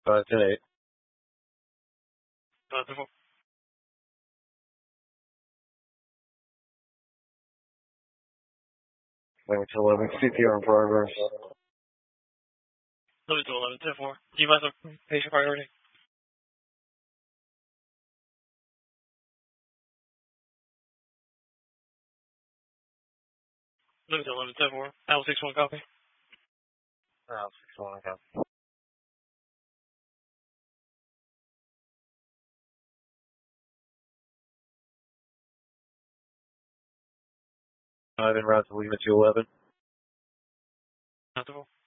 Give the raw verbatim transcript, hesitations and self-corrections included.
Uh, ten eight. Uh, ten four. Language eleven, C P R in progress. Louis to eleven, ten four. Do you mind the patient priority? Louis to eleven, ten four. Al six one copy. Oh, six one, okay. I've been route to Lima two eleven. Ten four.